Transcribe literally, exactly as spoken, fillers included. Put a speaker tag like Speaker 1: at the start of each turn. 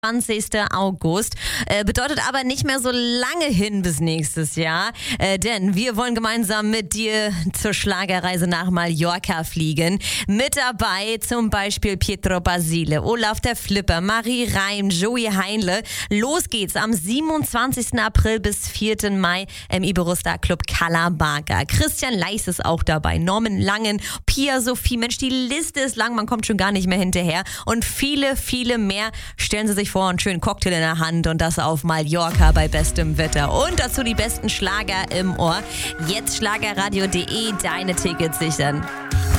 Speaker 1: zwanzigsten August. Äh, bedeutet aber nicht mehr so lange hin bis nächstes Jahr, äh, denn wir wollen gemeinsam mit dir zur Schlagerreise nach Mallorca fliegen. Mit dabei zum Beispiel Pietro Basile, Olaf der Flipper, Marie Reim, Joey Heinle. Los geht's am siebenundzwanzigsten April bis vierten Mai im Iberostar Club Cala Barca. Christian Leis ist auch dabei, Norman Langen, Pia Sophie. Mensch, die Liste ist lang, man kommt schon gar nicht mehr hinterher. Und viele, viele mehr. Stellen Sie sich vor, einen schönen Cocktail in der Hand und das auf Mallorca bei bestem Wetter. Und dazu die besten Schlager im Ohr. Jetzt schlagerradio punkt de, deine Tickets sichern.